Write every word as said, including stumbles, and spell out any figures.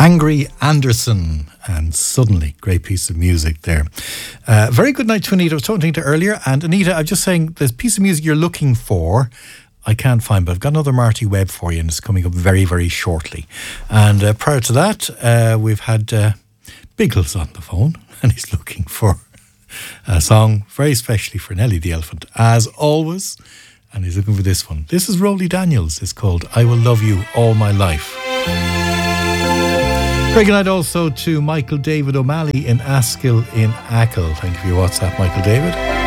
Angry Anderson, and Suddenly, great piece of music there. Uh, very good night to Anita. I was talking to her earlier, and Anita, I'm just saying, this piece of music you're looking for, I can't find, but I've got another Marty Webb for you, and it's coming up very, very shortly. And uh, prior to that, uh, we've had uh, Biggles on the phone, and he's looking for a song very specially for Nelly the Elephant, as always, and he's looking for this one. This is Rolly Daniels. It's called I Will Love You All My Life. Very good night also to Michael David O'Malley in Askill in Achill. Thank you for your WhatsApp, Michael David.